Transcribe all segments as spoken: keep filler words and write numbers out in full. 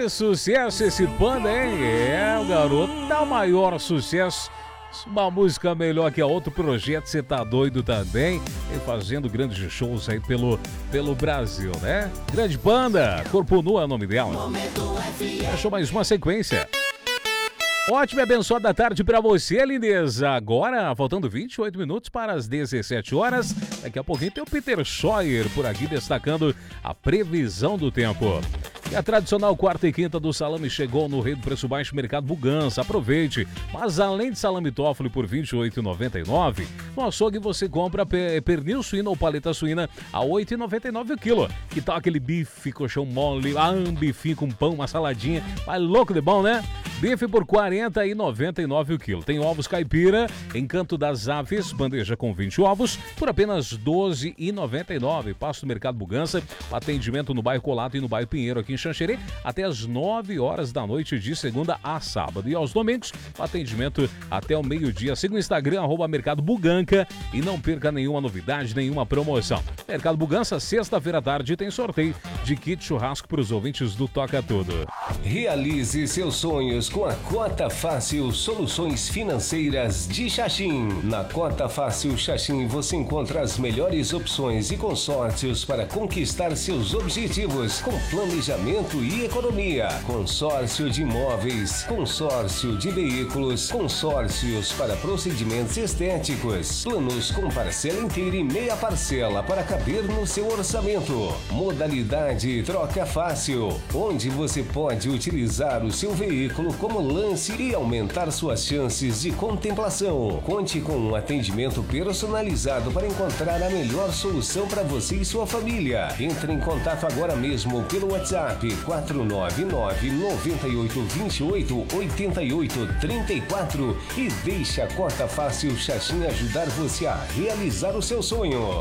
Que sucesso esse Panda, hein? É, o garoto dá o maior sucesso. Uma música melhor que a outro projeto, você tá doido também. E fazendo grandes shows aí pelo, pelo Brasil, né? Grande Panda, Corpo Nu é o nome dela. Deixou mais uma sequência. Ótima e abençoada tarde pra você, lindeza. Agora, faltando vinte e oito minutos para as dezessete horas. Daqui a pouquinho tem o Peter Scheuer por aqui destacando a previsão do tempo. E a tradicional quarta e quinta do salame chegou no Rei do Preço Baixo Mercado Bugança. Aproveite. Mas além de salame Toffoli por vinte e oito reais e noventa e nove centavos, no açougue você compra pernil suíno ou paleta suína a oito reais e noventa e nove centavos o quilo. Que tal aquele bife, colchão mole, ah, um bifinho com pão, uma saladinha. Mas louco de bom, né? Bife por quarenta reais e noventa e nove centavos o quilo. Tem ovos caipira, Encanto das Aves, bandeja com vinte ovos, por apenas doze reais e noventa e nove centavos. Passo no Mercado Bugança, atendimento no bairro Colato e no bairro Pinheiro, aqui em Xanxerê, até as nove horas da noite de segunda a sábado. E aos domingos, atendimento até o meio-dia. Siga o Instagram, arroba Mercado Buganca, e não perca nenhuma novidade, nenhuma promoção. Mercado Bugança, sexta-feira à tarde, tem sorteio de kit churrasco para os ouvintes do Toca Tudo. Realize seus sonhos com a Cota Fácil Soluções Financeiras de Xaxim. Na Cota Fácil Xaxim você encontra as melhores opções e consórcios para conquistar seus objetivos com planejamento e economia. Consórcio de imóveis, consórcio de veículos, consórcios para procedimentos estéticos, planos com parcela inteira e meia parcela para caber no seu orçamento. Modalidade Troca Fácil, onde você pode utilizar o seu veículo como lance e aumentar suas chances de contemplação. Conte com um atendimento personalizado para encontrar a melhor solução para você e sua família. Entre em contato agora mesmo pelo WhatsApp quatro nove nove, nove oito dois oito, oito oito três quatro e deixe a Cota Fácil Xaxim ajudar você a realizar o seu sonho.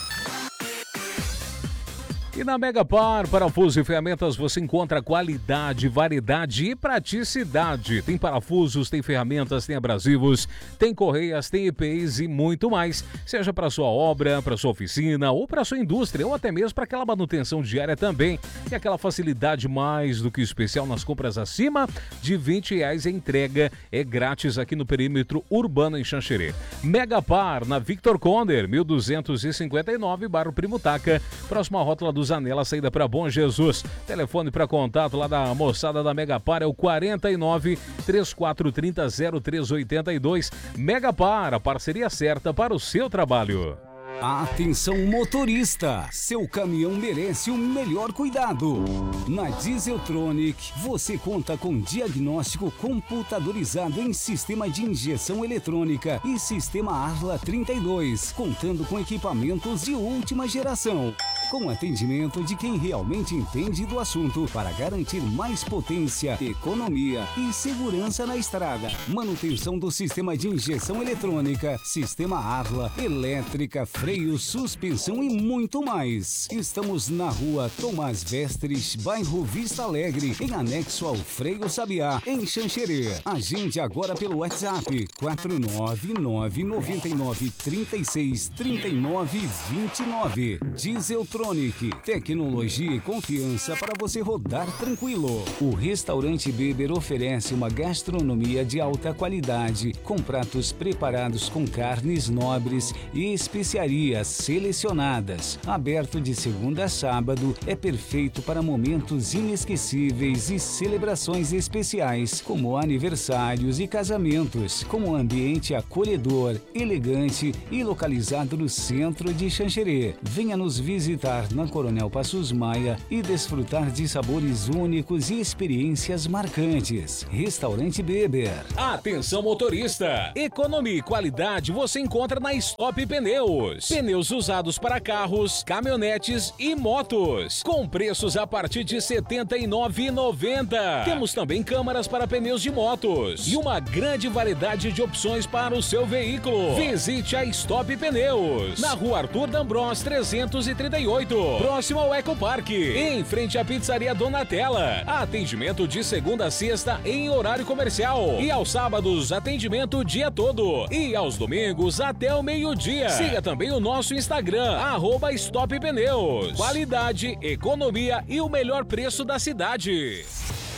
E na Megapar, parafusos e ferramentas, você encontra qualidade, variedade e praticidade. Tem parafusos, tem ferramentas, tem abrasivos, tem correias, tem E P Is e muito mais. Seja para sua obra, para sua oficina ou para sua indústria ou até mesmo para aquela manutenção diária também. E aquela facilidade mais do que especial nas compras acima de vinte reais. A entrega é grátis aqui no perímetro urbano em Xanxerê. Megapar, na Victor Conder, mil duzentos e cinquenta e nove, bairro Primo Taca, próxima rótula dos Anela, saída para Bom Jesus. Telefone para contato lá da moçada da Megapar é o quarenta e nove, trinta e quatro trinta, zero três oitenta e dois. Megapar, a parceria certa para o seu trabalho. Atenção motorista, seu caminhão merece o melhor cuidado. Na Dieseltronic, você conta com diagnóstico computadorizado em sistema de injeção eletrônica e sistema Arla trinta e dois, contando com equipamentos de última geração. Com atendimento de quem realmente entende do assunto para garantir mais potência, economia e segurança na estrada. Manutenção do sistema de injeção eletrônica, sistema Arla, elétrica, freio, suspensão e muito mais. Estamos na rua Tomás Vestres, bairro Vista Alegre, em anexo ao Freio Sabiá, em Xanxerê. Agende agora pelo WhatsApp quatro nove nove, nove nove três seis, três nove dois nove. Dieseltronic, tecnologia e confiança para você rodar tranquilo. O Restaurante Beber oferece uma gastronomia de alta qualidade, com pratos preparados com carnes nobres e especiarias selecionadas. Aberto de segunda a sábado, é perfeito para momentos inesquecíveis e celebrações especiais, como aniversários e casamentos, com um ambiente acolhedor, elegante e localizado no centro de Xanxerê. Venha nos visitar na Coronel Passos Maia e desfrutar de sabores únicos e experiências marcantes. Restaurante Beber. Atenção motorista, economia e qualidade você encontra na Stop Pneus. Pneus usados para carros, caminhonetes e motos, com preços a partir de setenta e nove reais e noventa centavos. Temos também câmaras para pneus de motos e uma grande variedade de opções para o seu veículo. Visite a Stop Pneus, na rua Arthur D'Ambrós trezentos e trinta e oito, próximo ao Ecopark, em frente à Pizzaria Donatella. Atendimento de segunda a sexta em horário comercial e aos sábados atendimento o dia todo e aos domingos até o meio-dia. Siga também o nosso Instagram, arroba Stop Pneus. Qualidade, economia e o melhor preço da cidade.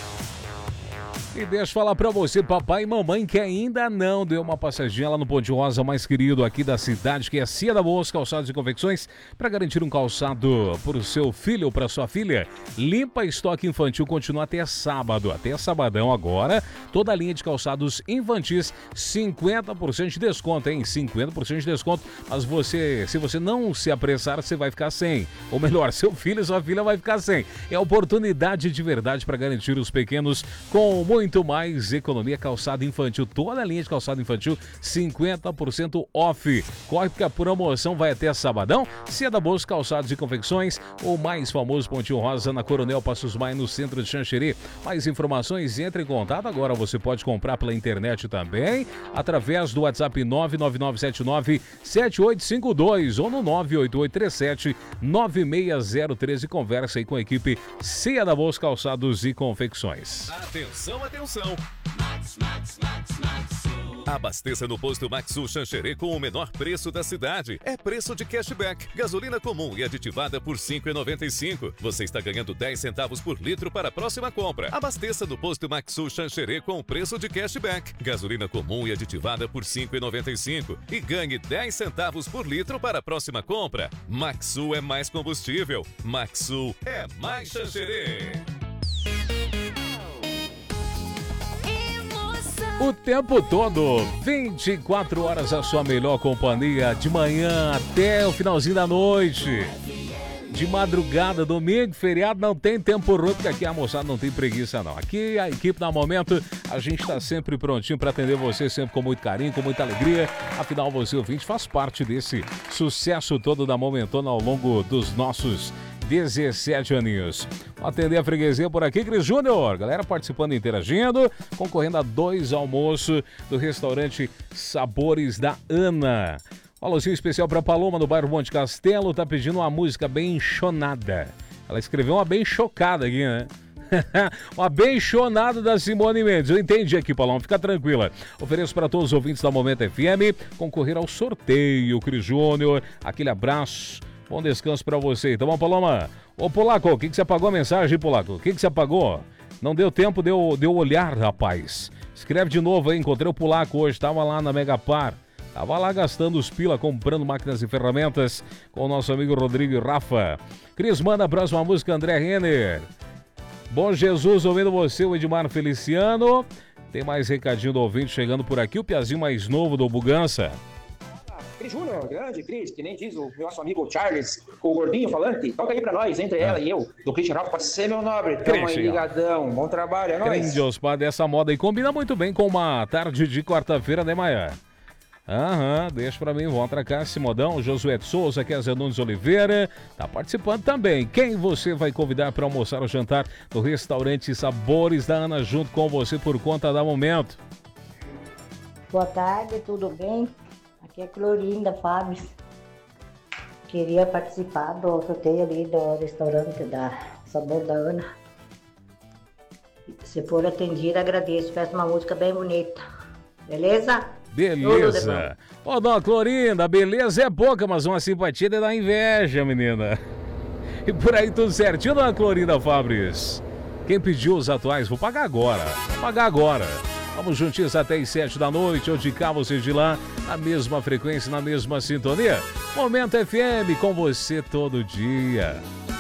E deixa eu falar pra você, papai e mamãe, que ainda não deu uma passadinha lá no Ponte Rosa mais querido aqui da cidade, que é Cia da Boas Calçados e Confecções, para garantir um calçado pro seu filho ou pra sua filha. Limpa Estoque Infantil continua até sábado, até sabadão agora. Toda a linha de calçados infantis, cinquenta por cento de desconto, hein? cinquenta por cento de desconto, mas você, se você não se apressar, você vai ficar sem. Ou melhor, seu filho e sua filha vai ficar sem. É oportunidade de verdade para garantir os pequenos com muito mais economia. Calçado infantil, toda a linha de calçado infantil, cinquenta por cento off. Corre porque a promoção vai até sabadão. Cia da Boas Calçados e Confecções, o mais famoso Pontinho Rosa na Coronel Passos Maia, no centro de Xanxerê. Mais informações, entre em contato. Agora você pode comprar pela internet também, através do WhatsApp nove nove nove sete nove sete oito cinco dois ou no nove oito oito três sete nove seis zero três. Conversa aí com a equipe Cia da Boas Calçados e Confecções. Atenção, atenção! Abasteça no posto Maxu Xanxerê com o menor preço da cidade. É preço de cashback. Gasolina comum e aditivada por cinco reais e noventa e cinco centavos. Você está ganhando dez centavos por litro para a próxima compra. Abasteça no posto Maxu Xanxerê com o preço de cashback. Gasolina comum e aditivada por cinco reais e noventa e cinco centavos. E ganhe dez centavos por litro para a próxima compra. Maxu é mais combustível. Maxu é mais Xanxerê. O tempo todo, vinte e quatro horas, a sua melhor companhia, de manhã até o finalzinho da noite. De madrugada, domingo, feriado, não tem tempo ruim, porque aqui a moçada não tem preguiça não. Aqui a equipe da Momento, a gente está sempre prontinho para atender você, sempre com muito carinho, com muita alegria. Afinal, você ouvinte faz parte desse sucesso todo da Momentona ao longo dos nossos dezessete aninhos. Vamos atender a freguesia por aqui, Cris Júnior. Galera participando e interagindo, concorrendo a dois almoços do restaurante Sabores da Ana. Um alôzinho especial para Paloma, no bairro Monte Castelo, tá pedindo uma música bem chonada. Ela escreveu uma bem chocada aqui, né? Uma bem chonada da Simone Mendes. Eu entendi aqui, Paloma, fica tranquila. Ofereço para todos os ouvintes da Momento F M concorrer ao sorteio, Cris Júnior. Aquele abraço. Bom descanso pra você. Então, vamos, Paloma. Ô, Polaco, o que, que você apagou a mensagem, Polaco? O que, que você apagou? Não deu tempo de eu, de eu olhar, rapaz. Escreve de novo aí. Encontrei o Polaco hoje. Tava lá na Megapar. Tava lá gastando os pila, comprando máquinas e ferramentas com o nosso amigo Rodrigo e Rafa. Cris, manda a próxima música, André Renner. Bom Jesus, ouvindo você, o Edmar Feliciano. Tem mais recadinho do ouvinte chegando por aqui. O piazinho mais novo do Bugança. Cris Júnior, grande Cris, que nem diz o nosso amigo Charles, o gordinho falante. Toca aí pra nós, entre ela e eu, do Christian Ralph. Pode ser, meu nobre. Tamo aí ligadão. Bom trabalho, é nóis. Grande Osmar, dessa moda aí combina muito bem com uma tarde de quarta-feira, né, Maia? Aham, deixa pra mim, vamos atracar esse modão. Josué de Souza, Kézia Nunes Oliveira, tá participando também. Quem você vai convidar para almoçar ou jantar no restaurante Sabores da Ana, junto com você por conta da Momento? Boa tarde, tudo bem? Aqui é Clorinda Fábio. Queria participar do sorteio ali do restaurante da Sabor da Ana. Se for atendida, agradeço. Peço uma música bem bonita. Beleza? Beleza. Ô, dona Clorinda, beleza é pouca, mas uma simpatia de dar inveja, menina. E por aí tudo certinho, dona Clorinda Fabris? Quem pediu os atuais, vou pagar agora. Vou pagar agora. Vamos juntinhos até as sete da noite, ou de cá, vocês de lá, na mesma frequência, na mesma sintonia. Momento F M, com você todo dia.